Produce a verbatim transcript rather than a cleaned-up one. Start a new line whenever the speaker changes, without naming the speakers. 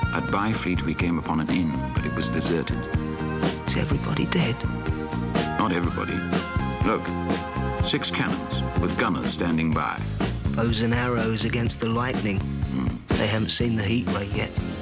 At Byfleet, we came upon an inn, but it was deserted.
Is everybody dead?
Not everybody. Look, six cannons with gunners standing by.
Bows and arrows against the lightning.
Mm.
They haven't seen the heat ray yet.